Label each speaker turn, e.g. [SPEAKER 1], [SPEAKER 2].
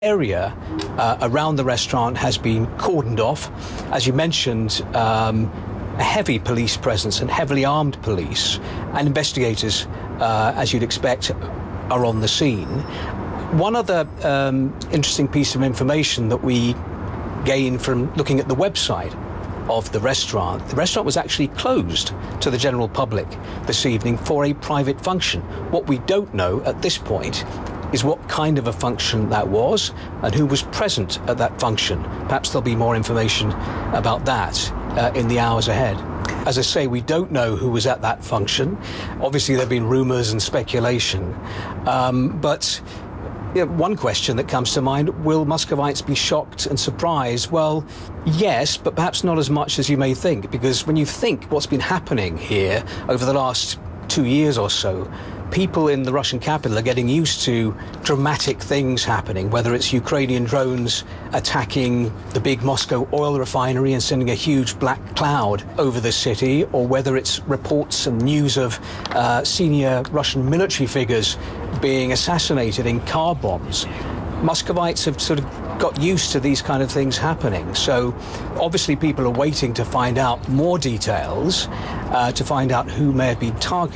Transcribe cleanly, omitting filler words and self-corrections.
[SPEAKER 1] area around the restaurant has been cordoned off. As you mentioned, a heavy police presence and heavily armed police and investigators, as you'd expect, are on the scene. One other interesting piece of information that we gained from looking at the website of the restaurant was actually closed to the general public this evening for a private function. What we don't know at this point is what kind of a function that was and who was present at that function. Perhaps there'll be more information about that in the hours ahead. As I say, we don't know who was at that function. Obviously, there have been rumours and speculation. But one question that comes to mind, will Muscovites be shocked and surprised? Well, yes, but perhaps not as much as you may think, because when you think what's been happening here over the last 2 years or so, people in the Russian capital are getting used to dramatic things happening, whether it's Ukrainian drones attacking the big Moscow oil refinery and sending a huge black cloud over the city, or whether it's reports and news of senior Russian military figures being assassinated in car bombs. Muscovites have sort of got used to these kind of things happening. So obviously people are waiting to find out more details, to find out who may have been targeted.